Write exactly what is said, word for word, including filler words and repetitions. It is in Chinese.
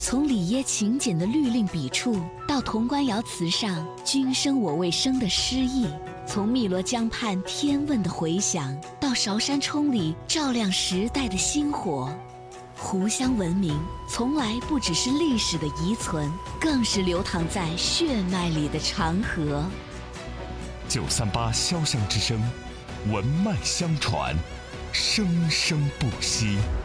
从里耶勤俭的律令笔触，到潼关窑瓷上“君生我未生”的诗意；从汨罗江畔天问的回响，到韶山冲里照亮时代的星火。湖湘文明从来不只是历史的遗存，更是流淌在血脉里的长河。 九三八潇湘之声，文脉相传，生生不息。